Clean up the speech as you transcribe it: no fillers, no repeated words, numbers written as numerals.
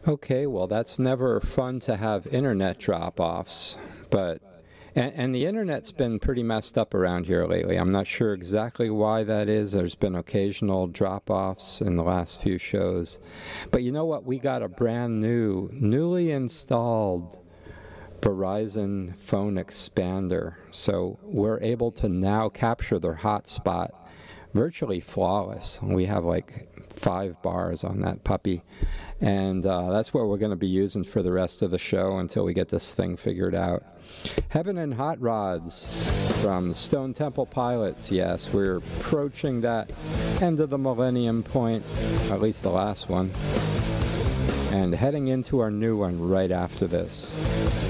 Okay, well, that's never fun to have internet drop-offs, but and the internet's been pretty messed up around here lately. I'm not sure exactly why that is. There's been occasional drop-offs in the last few shows. But you know what? We got a brand new, newly installed Verizon phone expander. So we're able to now capture their hotspot virtually flawless. We have like 5 bars on that puppy. And that's what we're going to be using for the rest of the show until we get this thing figured out. Heaven and Hot Rods from Stone Temple Pilots. Yes, we're approaching that end of the millennium point, at least the last one, and heading into our new one right after this.